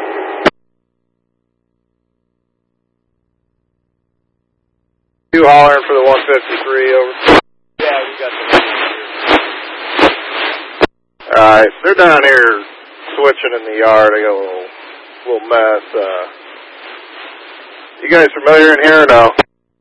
You hollering for the 153 over? Yeah, we got the here. Alright, they're down here switching in the yard. I got a little mess. You guys familiar in here or no?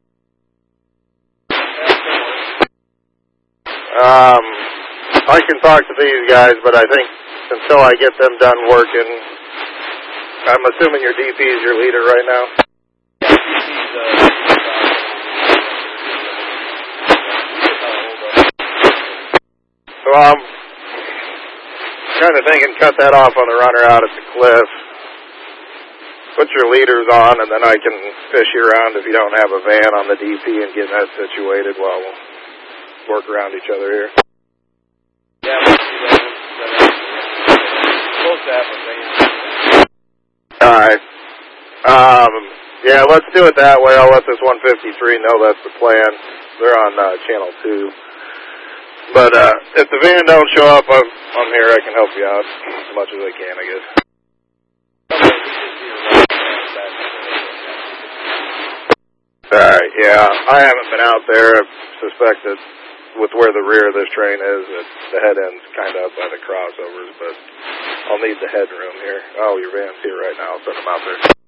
I can talk to these guys, but I think until I get them done working, I'm assuming your DP is your leader right now? So I'm kind of thinking cut that off on the runner out at the cliff. Put your leaders on, and then I can fish you around if you don't have a van on the DP and get that situated while we'll work around each other here. Yeah, we'll do that. Supposed to have a van. Alright. Yeah, let's do it that way. I'll let this 153 know that's the plan. They're on channel 2. But if the van don't show up, I'm here. I can help you out as much as I can, I guess. Alright, yeah. I haven't been out there. I suspect that with where the rear of this train is, that the head end's kind of up by the crossovers, but I'll need the headroom here. Oh, your van's here right now. I'll send them out there.